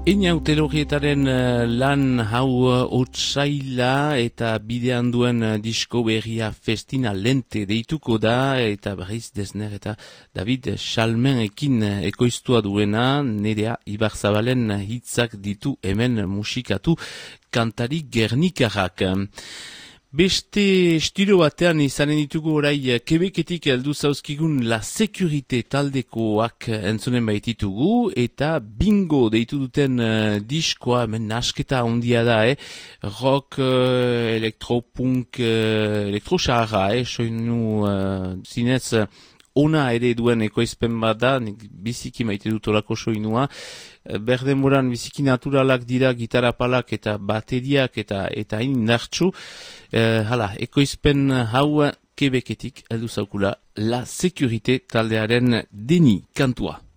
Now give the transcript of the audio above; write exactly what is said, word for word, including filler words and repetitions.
Eina Utelorrietaren uh, lan hau uh, otsaila eta bidean duen uh, disko berria Festina Lente deituko da, eta berriz Desner eta David Chalmenekin uh, ekoiztua duena, Nerea Ibarzabalen hitzak ditu hemen musikatu kantari gernikarrak. Beste estilo batean izanen ditugu orai Kebeketik heldu zauzkigun La Securite taldekoak entzunen baititugu, eta Bingo deitu duten uh, diskoa, men nasketa ondia da, eh? Rock, uh, elektropunk, uh, elektroxarra, eh? Soinu uh, zinez uh, ona ere duen ekoizpen bat da, nik biziki maite dut olako soinua. Berdenboran biziki naturalak dira gitarapalak eta bateriak eta eta hain indartsu. E, hala, ekoizpen hau Kebeketik heldu zaukula La Securite taldearen Deni kantua.